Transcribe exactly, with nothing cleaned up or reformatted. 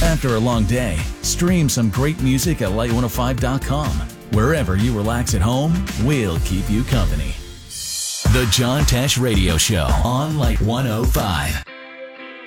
After a long day, stream some great music at light one oh five dot com. Wherever you relax at home, we'll keep you company. The John Tesh Radio Show on Light one oh five.